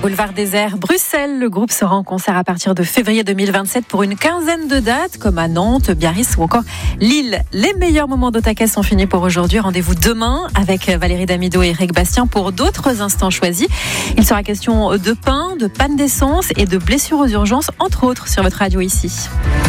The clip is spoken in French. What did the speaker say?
Boulevard Désert, Bruxelles. Le groupe sera en concert à partir de février 2027 pour une quinzaine de dates, comme à Nantes, Biarritz ou encore Lille. Les meilleurs moments d'Otakais sont finis pour aujourd'hui. Rendez-vous demain avec Valérie Damido et Eric Bastien pour d'autres instants choisis. Il sera question de pain, de panne d'essence et de blessures aux urgences, entre autres, sur votre radio ici.